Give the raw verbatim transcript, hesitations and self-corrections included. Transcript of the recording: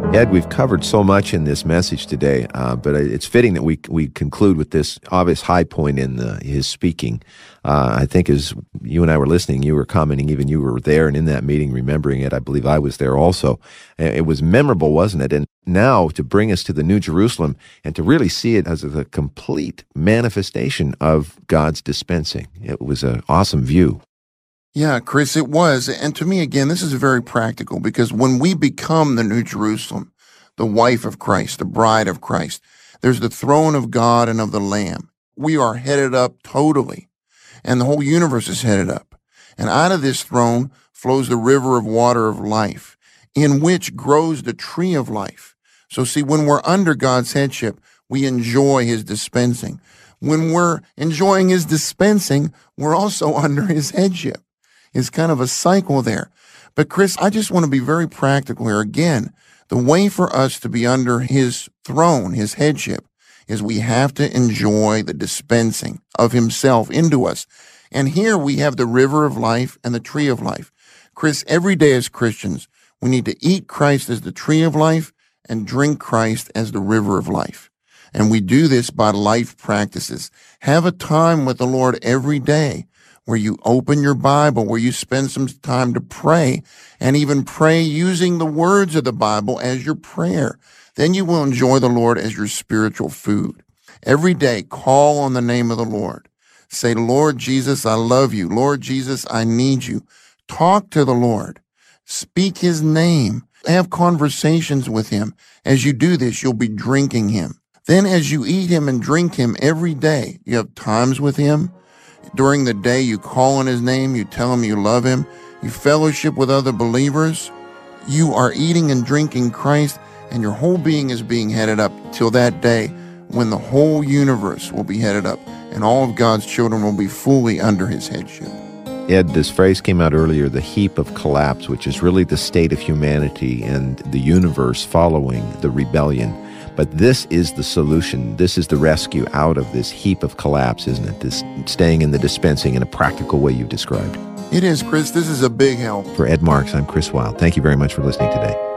Ed, we've covered so much in this message today, uh, but it's fitting that we we conclude with this obvious high point in the, his speaking. Uh, I think as you and I were listening, you were commenting, even you were there and in that meeting, remembering it. I believe I was there also. It was memorable, wasn't it? And now to bring us to the New Jerusalem and to really see it as a complete manifestation of God's dispensing. It was an awesome view. Yeah, Chris, it was. And to me, again, this is very practical because when we become the New Jerusalem, the wife of Christ, the bride of Christ, there's the throne of God and of the Lamb. We are headed up totally, and the whole universe is headed up. And out of this throne flows the river of water of life, in which grows the tree of life. So see, when we're under God's headship, we enjoy his dispensing. When we're enjoying his dispensing, we're also under his headship. It's kind of a cycle there. But Chris, I just want to be very practical here. Again, the way for us to be under his throne, his headship, is we have to enjoy the dispensing of himself into us. And here we have the river of life and the tree of life. Chris, every day as Christians, we need to eat Christ as the tree of life and drink Christ as the river of life. And we do this by life practices. Have a time with the Lord every day where you open your Bible, where you spend some time to pray, and even pray using the words of the Bible as your prayer. Then you will enjoy the Lord as your spiritual food. Every day, call on the name of the Lord. Say, Lord Jesus, I love you. Lord Jesus, I need you. Talk to the Lord. Speak his name. Have conversations with him. As you do this, you'll be drinking him. Then as you eat him and drink him every day, you have times with him. During the day, you call on his name, you tell him you love him, you fellowship with other believers, you are eating and drinking Christ, and your whole being is being headed up till that day when the whole universe will be headed up, and all of God's children will be fully under his headship. Ed, this phrase came out earlier, the heap of collapse, which is really the state of humanity and the universe following the rebellion. But this is the solution. This is the rescue out of this heap of collapse, isn't it? This staying in the dispensing in a practical way you've described. It is, Chris. This is a big help. For Ed Marks, I'm Chris Wilde. Thank you very much for listening today.